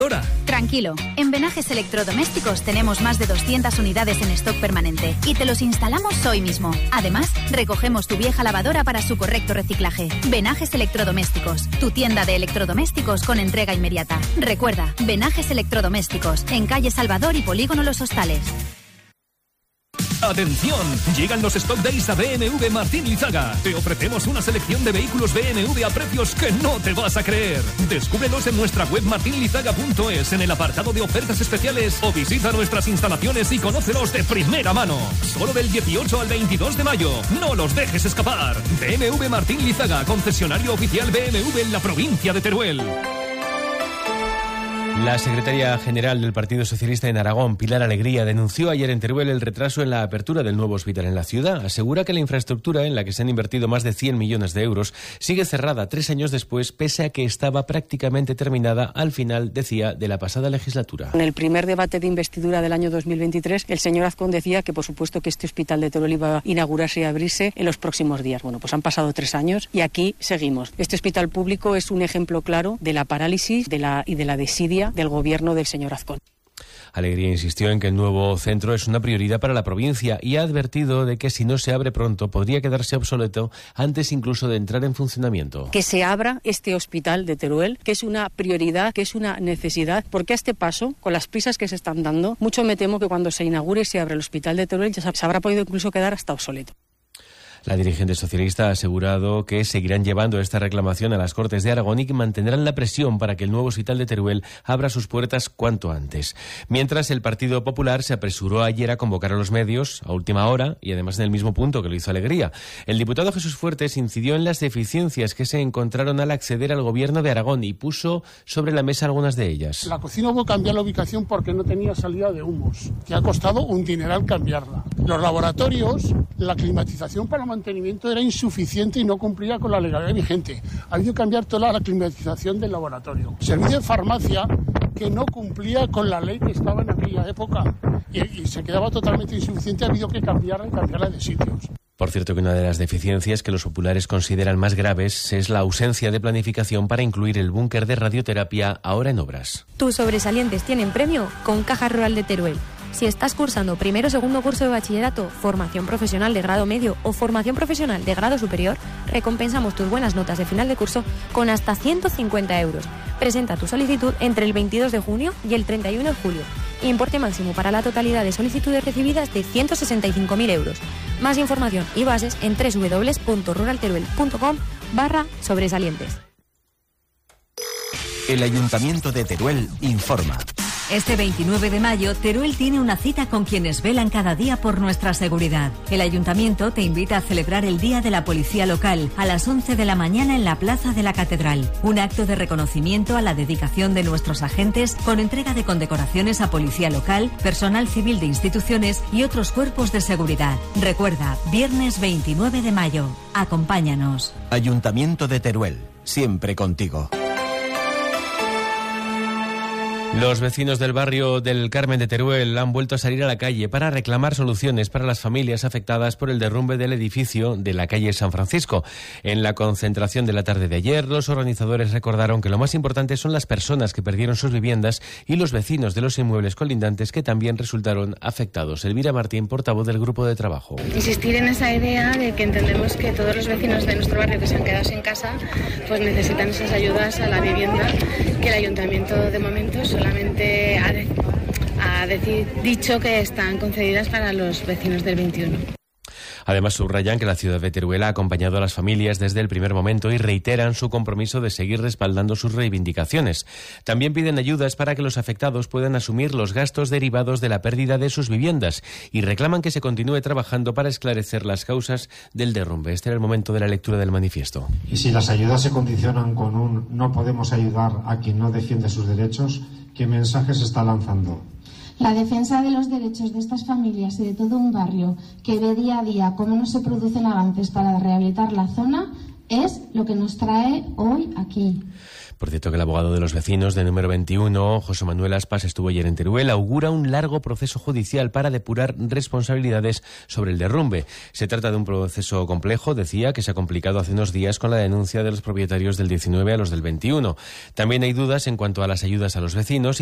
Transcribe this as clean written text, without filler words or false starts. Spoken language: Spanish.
Tranquilo, en Venajes Electrodomésticos tenemos más de 200 unidades en stock permanente y te los instalamos hoy mismo. Además, recogemos tu vieja lavadora para su correcto reciclaje. Venajes Electrodomésticos, tu tienda de electrodomésticos con entrega inmediata. Recuerda, Venajes Electrodomésticos, en calle Salvador y Polígono Los Hostales. ¡Atención! Llegan los Stock Days a BMW Martín Lizaga. Te ofrecemos una selección de vehículos BMW a precios que no te vas a creer. Descúbrelos en nuestra web martinlizaga.es en el apartado de ofertas especiales o visita nuestras instalaciones y conócelos de primera mano. Solo del 18 al 22 de mayo. No los dejes escapar. BMW Martín Lizaga, concesionario oficial BMW en la provincia de Teruel. La secretaria general del Partido Socialista en Aragón, Pilar Alegría, denunció ayer en Teruel el retraso en la apertura del nuevo hospital en la ciudad. Asegura que la infraestructura, en la que se han invertido más de 100 millones de euros, sigue cerrada 3 años después, pese a que estaba prácticamente terminada al final, decía, de la pasada legislatura. En el primer debate de investidura del año 2023, el señor Azcón decía que, por supuesto, que este hospital de Teruel iba a inaugurarse y abrirse en los próximos días. Bueno, pues han pasado 3 años y aquí seguimos. Este hospital público es un ejemplo claro de la parálisis y de la desidia del gobierno del señor Azcón. Alegría insistió en que el nuevo centro es una prioridad para la provincia y ha advertido de que si no se abre pronto podría quedarse obsoleto antes incluso de entrar en funcionamiento. Que se abra este hospital de Teruel, que es una prioridad, que es una necesidad, porque a este paso, con las prisas que se están dando, mucho me temo que cuando se inaugure y se abra el hospital de Teruel ya se habrá podido incluso quedar hasta obsoleto. La dirigente socialista ha asegurado que seguirán llevando esta reclamación a las Cortes de Aragón y que mantendrán la presión para que el nuevo hospital de Teruel abra sus puertas cuanto antes. Mientras, el Partido Popular se apresuró ayer a convocar a los medios a última hora y además en el mismo punto que lo hizo Alegría. El diputado Jesús Fuertes incidió en las deficiencias que se encontraron al acceder al gobierno de Aragón y puso sobre la mesa algunas de ellas. La cocina hubo que cambiar la ubicación porque no tenía salida de humos, que ha costado un dineral cambiarla. Los laboratorios, la climatización para mantenimiento era insuficiente y no cumplía con la legalidad vigente. Ha habido que cambiar toda la climatización del laboratorio. Servicio de farmacia que no cumplía con la ley que estaba en aquella época y se quedaba totalmente insuficiente. Ha habido que cambiarla y cambiarla de sitios. Por cierto, que una de las deficiencias que los populares consideran más graves es la ausencia de planificación para incluir el búnker de radioterapia ahora en obras. Tus sobresalientes tienen premio con Caja Rural de Teruel. Si estás cursando primero o segundo curso de bachillerato, formación profesional de grado medio o formación profesional de grado superior, recompensamos tus buenas notas de final de curso con hasta 150 euros. Presenta tu solicitud entre el 22 de junio y el 31 de julio. Importe máximo para la totalidad de solicitudes recibidas de 165.000 euros. Más información y bases en www.ruralteruel.com/sobresalientes. El Ayuntamiento de Teruel informa. Este 29 de mayo, Teruel tiene una cita con quienes velan cada día por nuestra seguridad. El Ayuntamiento te invita a celebrar el Día de la Policía Local a las 11 de la mañana en la Plaza de la Catedral. Un acto de reconocimiento a la dedicación de nuestros agentes con entrega de condecoraciones a Policía Local, personal civil de instituciones y otros cuerpos de seguridad. Recuerda, viernes 29 de mayo. Acompáñanos. Ayuntamiento de Teruel, siempre contigo. Los vecinos del barrio del Carmen de Teruel han vuelto a salir a la calle para reclamar soluciones para las familias afectadas por el derrumbe del edificio de la calle San Francisco. En la concentración de la tarde de ayer, los organizadores recordaron que lo más importante son las personas que perdieron sus viviendas y los vecinos de los inmuebles colindantes que también resultaron afectados. Elvira Martín, portavoz del grupo de trabajo. Insistir en esa idea de que entendemos que todos los vecinos de nuestro barrio que se han quedado sin casa pues necesitan esas ayudas a la vivienda, que el ayuntamiento de momento solamente ha dicho que están concedidas para los vecinos del 21. Además, subrayan que la ciudad de Teruel ha acompañado a las familias desde el primer momento y reiteran su compromiso de seguir respaldando sus reivindicaciones. También piden ayudas para que los afectados puedan asumir los gastos derivados de la pérdida de sus viviendas y reclaman que se continúe trabajando para esclarecer las causas del derrumbe. Este era el momento de la lectura del manifiesto. Y si las ayudas se condicionan con un no podemos ayudar a quien no defiende sus derechos, ¿qué mensaje se está lanzando? La defensa de los derechos de estas familias y de todo un barrio que ve día a día cómo no se producen avances para rehabilitar la zona es lo que nos trae hoy aquí. Por cierto, que el abogado de los vecinos de número 21, José Manuel Aspas, estuvo ayer en Teruel. Augura un largo proceso judicial para depurar responsabilidades sobre el derrumbe. Se trata de un proceso complejo, decía, que se ha complicado hace unos días con la denuncia de los propietarios del 19 a los del 21. También hay dudas en cuanto a las ayudas a los vecinos